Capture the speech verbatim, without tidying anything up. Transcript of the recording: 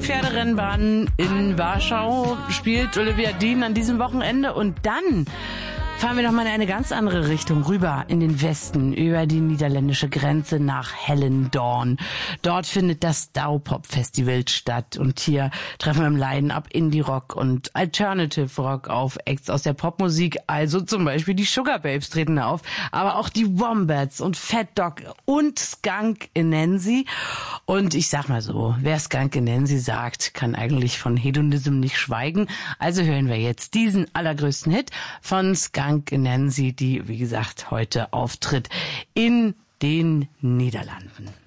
Pferderennbahn in Warschau spielt Olivia Dean an diesem Wochenende. Und dann fahren wir noch mal in eine ganz andere Richtung, rüber in den Westen, über die niederländische Grenze nach Hellendoorn. Dort findet das Douwpop Festival statt und hier treffen wir im Line-Up Indie-Rock und Alternative Rock auf, Acts aus der Popmusik, also zum Beispiel die Sugar Babes treten auf, aber auch die Wombats und Fat Dog und Skunk Anansie. Und ich sag mal so, wer Skunk Anansie sagt, kann eigentlich von Hedonism nicht schweigen. Also hören wir jetzt diesen allergrößten Hit von Skunk Anansie, die, wie gesagt, heute auftritt in den Niederlanden.